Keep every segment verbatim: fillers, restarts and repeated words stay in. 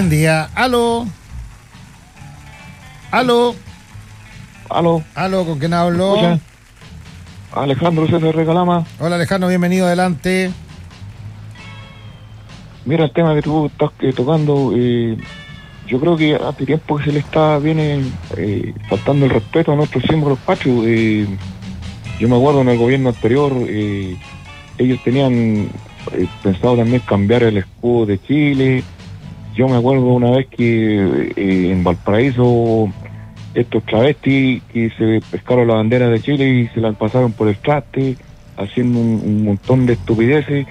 Buen día. Aló. Aló. Aló. Aló, ¿con quién hablo? Escucha. Alejandro César Regalama. Hola Alejandro, bienvenido, adelante. Mira, el tema que tú estás eh, tocando, eh, yo creo que hace tiempo que se le está, viene eh, faltando el respeto a nuestros símbolos patrios. Eh, yo me acuerdo en el gobierno anterior, eh, ellos tenían eh, pensado también cambiar el escudo de Chile. Yo me acuerdo una vez que eh, en Valparaíso estos travestis que se pescaron la bandera de Chile y se la pasaron por el traste, haciendo un, un montón de estupideces.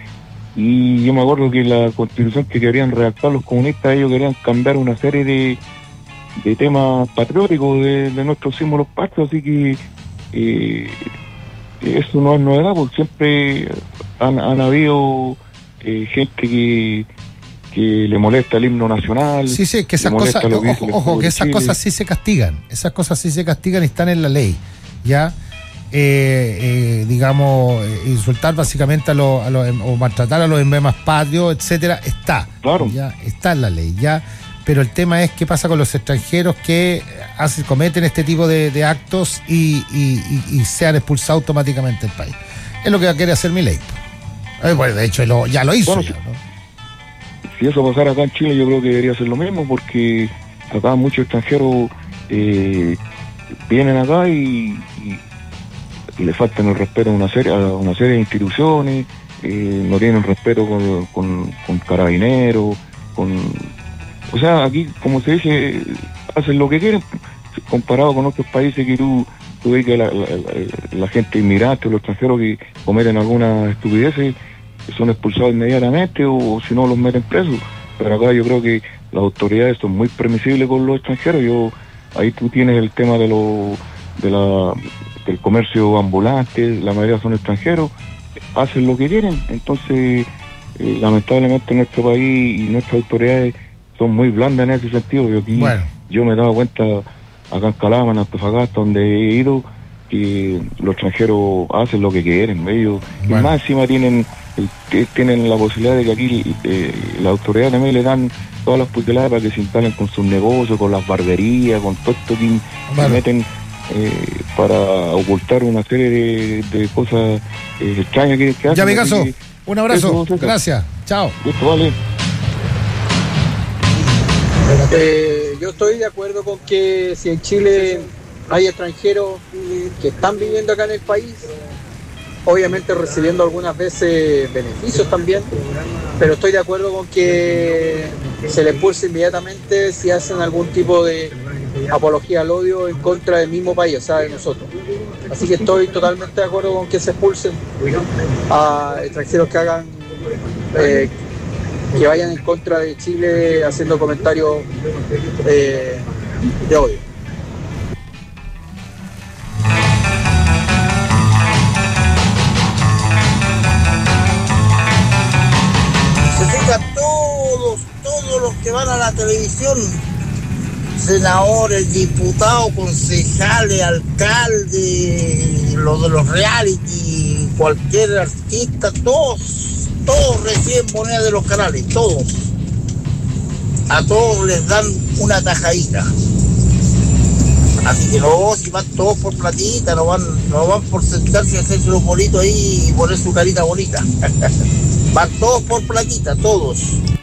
Y yo me acuerdo que la constitución que querían redactar los comunistas, ellos querían cambiar una serie de, de temas patrióticos de, de nuestros símbolos patrios, así que eh, eso no es novedad, porque siempre han, han habido eh, gente que que le molesta el himno nacional. Sí, sí, que esas cosas, que ojo, ojo, que esas cosas sí se castigan, esas cosas sí se castigan y están en la ley, ¿ya? Eh, eh, digamos, eh, insultar básicamente a los, a los, o maltratar a los emblemas patrios, etcétera, está, claro, ya está en la ley, ya. Pero el tema es qué pasa con los extranjeros que hacen, cometen este tipo de, de actos y, y, y, y sean expulsados automáticamente del país. Es lo que quiere hacer mi ley. Eh, bueno, de hecho, lo, ya lo hizo. Bueno, ya, ¿no? Si eso pasara acá en Chile, yo creo que debería ser lo mismo, porque acá muchos extranjeros eh, vienen acá y, y, y le faltan el respeto a una serie, a una serie de instituciones, eh, no tienen respeto con, con, con carabineros, con, o sea, aquí, como se dice, hacen lo que quieren, comparado con otros países que tú, tú ves que la, la, la, la gente inmigrante o los extranjeros que cometen algunas estupideces son expulsados inmediatamente o, o si no los meten presos. Pero acá yo creo que las autoridades son muy permisibles con los extranjeros. Yo ahí tú tienes el tema de lo de la del comercio ambulante, la mayoría son extranjeros, hacen lo que quieren. Entonces eh, lamentablemente nuestro país y nuestras autoridades son muy blandas en ese sentido. Yo aquí bueno. yo me he dado cuenta acá en Calama, en Antofagasta, donde he ido, que los extranjeros hacen lo que quieren. Ellos bueno. más encima tienen tienen la posibilidad de que aquí eh, la autoridad también le dan todas las posibilidades para que se instalen con sus negocios, con las barberías, con todo esto que bueno. meten eh, para ocultar una serie de, de cosas eh, extrañas que, que hacen. Ya, Picasso, un abrazo, eso, gracias, chao. Listo, vale. Eh, yo estoy de acuerdo con que si en Chile hay extranjeros que están viviendo acá en el país, obviamente recibiendo algunas veces beneficios también, pero estoy de acuerdo con que se les expulse inmediatamente si hacen algún tipo de apología al odio en contra del mismo país, o sea, de nosotros. Así que estoy totalmente de acuerdo con que se expulsen a extranjeros que hagan, eh, que vayan en contra de Chile haciendo comentarios eh, de odio. Todos, todos los que van a la televisión, senadores, diputados, concejales, alcaldes, los de los reality, cualquier artista, todos, todos reciben moneda de los canales, todos. A todos les dan una tajadita. Así que no, si van todos por platita, no van, no van por sentarse y hacerse los bolitos ahí y poner su carita bonita. Van todos por platita, todos.